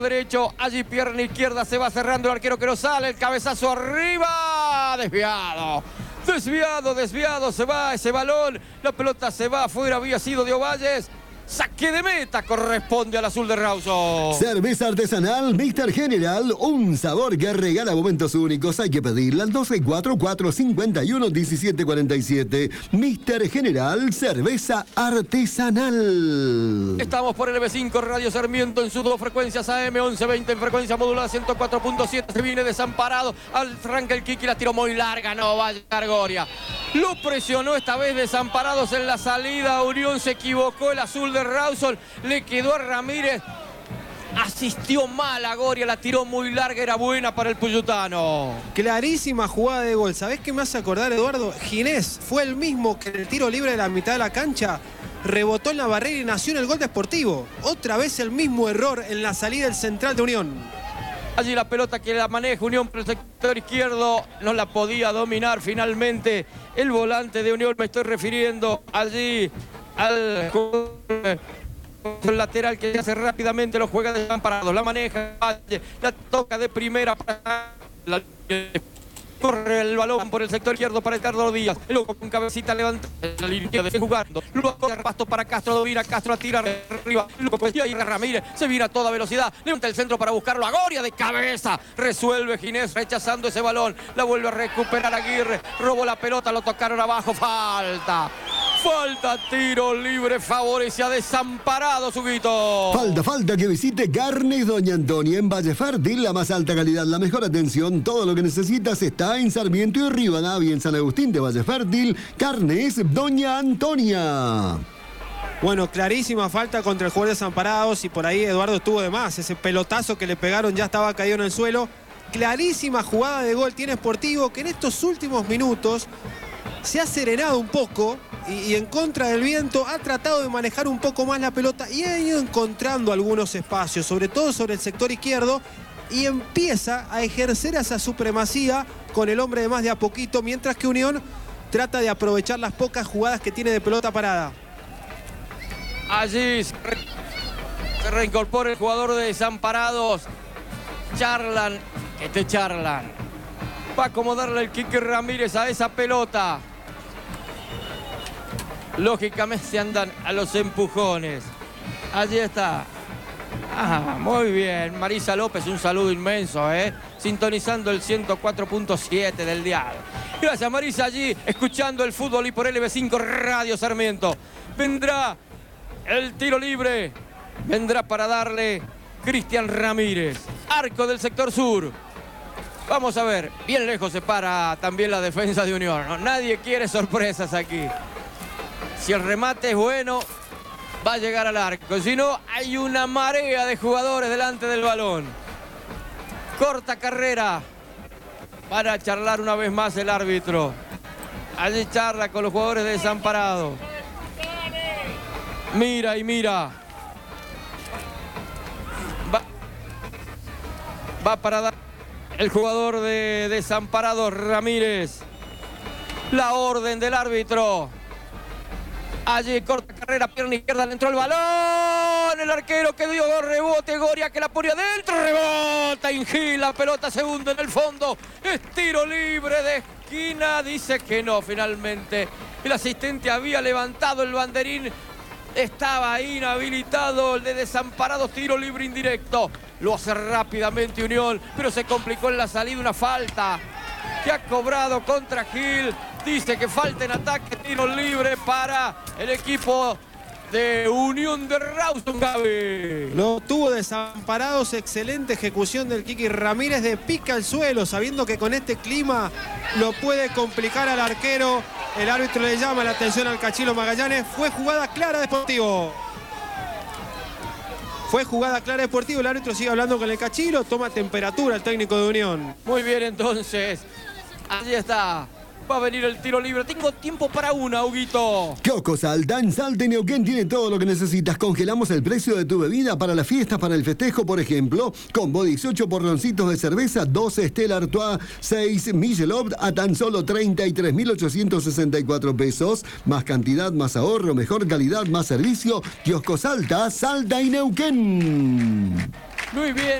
derecho, allí pierna izquierda, se va cerrando el arquero que no sale, el cabezazo arriba, desviado, se va ese balón, la pelota se va afuera, había sido de Ovalles. Saque de meta corresponde al azul de Rawson. Cerveza artesanal Mr. General, un sabor que regala momentos únicos. Hay que pedirla al 1244511747. Mr. General, cerveza artesanal. Estamos por LB5 Radio Sarmiento en sus dos frecuencias AM 1120 en frecuencia modulada 104.7. Se viene desamparado. Arranca el Kiki, la tiró muy larga. No va a llegar Goria. Lo presionó esta vez Desamparados en la salida. Unión se equivocó. El azul de Rawson le quedó a Ramírez. Asistió mal a Goria, la tiró muy larga, era buena para el puyutano. Clarísima jugada de gol. ¿Sabés qué me hace acordar, Eduardo? Ginés fue el mismo que en el tiro libre de la mitad de la cancha rebotó en la barrera y nació en el gol de Sportivo. Otra vez el mismo error en la salida del central de Unión. Allí la pelota que la maneja Unión por el sector izquierdo, no la podía dominar finalmente el volante de Unión. Me estoy refiriendo allí al lateral que hace rápidamente, lo juega Desamparados, la maneja, la toca de primera para corre el balón por el sector izquierdo para Ricardo Díaz. Luego con cabecita levanta la línea de jugando. Luego pasto para Castro, domina Castro, a tirar arriba. Luego pues y ahí Ramírez se vira a toda velocidad. Levanta el centro para buscarlo a Goria de cabeza. Resuelve Ginés rechazando ese balón. La vuelve a recuperar Aguirre. Robó la pelota, lo tocaron abajo. Falta, tiro libre, favorece a Desamparados, Huguito. Falta que visite Carnes Doña Antonia en Valle Fértil, la más alta calidad, la mejor atención, todo lo que necesitas está en Sarmiento y Rivadavia, en San Agustín de Valle Fértil. Carnes Doña Antonia. Bueno, clarísima falta contra el jugador de Desamparados y por ahí Eduardo estuvo de más. Ese pelotazo que le pegaron ya estaba caído en el suelo. Clarísima jugada de gol tiene Sportivo, que en estos últimos minutos se ha serenado un poco y en contra del viento ha tratado de manejar un poco más la pelota y ha ido encontrando algunos espacios, sobre todo sobre el sector izquierdo, y empieza a ejercer esa supremacía con el hombre de más de a poquito, mientras que Unión trata de aprovechar las pocas jugadas que tiene de pelota parada. Allí se reincorpora el jugador de Desamparados. Charlan, va a acomodarle el Quique Ramírez a esa pelota. Lógicamente se andan a los empujones. Allí está. Muy bien. Marisa López, un saludo inmenso, sintonizando el 104.7 del dial. Gracias, Marisa, allí escuchando el fútbol y por LB5 Radio Sarmiento. Vendrá el tiro libre. Vendrá para darle Cristian Ramírez. Arco del sector sur. Vamos a ver. Bien lejos se para también la defensa de Unión, ¿no? Nadie quiere sorpresas aquí. Si el remate es bueno, va a llegar al arco. Si no, hay una marea de jugadores delante del balón. Corta carrera para charlar una vez más el árbitro. Allí charla con los jugadores de Desamparados. Mira y mira. Va para dar el jugador de Desamparados, Ramírez. La orden del árbitro. Allí corta carrera, pierna izquierda, le entró el balón. El arquero que dio dos rebotes, Goria que la pone adentro, rebota, Ingil, la pelota se hunde en el fondo. Es tiro libre de esquina, dice que no finalmente. El asistente había levantado el banderín, estaba inhabilitado el de Desamparados, tiro libre indirecto. Lo hace rápidamente Unión, pero se complicó en la salida, una falta que ha cobrado contra Gil. Dice que falta en ataque, tiro libre para el equipo de Unión de Rawson, Gaby. Lo tuvo Desamparados, excelente ejecución del Kiki Ramírez de pica al suelo, sabiendo que con este clima lo puede complicar al arquero. El árbitro le llama la atención al Cachilo Magallanes. Fue jugada clara de Sportivo. El árbitro sigue hablando con el Cachilo, toma temperatura el técnico de Unión. Muy bien, entonces, allí está. Va a venir el tiro libre. Tengo tiempo para una, Huguito. Kiosco Salta, en Salta y Neuquén tiene todo lo que necesitas. Congelamos el precio de tu bebida para las fiestas, para el festejo, por ejemplo. Combo 18 porroncitos de cerveza, 12 Stella Artois, 6 Michelob a tan solo 33.864 pesos. Más cantidad, más ahorro, mejor calidad, más servicio. Kiosco Salta, Salta y Neuquén. Muy bien.